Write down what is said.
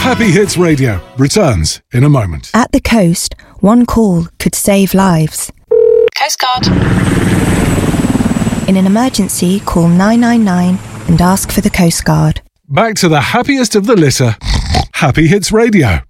Happy Hits Radio returns in a moment. At the coast, one call could save lives. Coast Guard. In an emergency, call 999 and ask for the Coast Guard. Back to the happiest of the litter. Happy Hits Radio.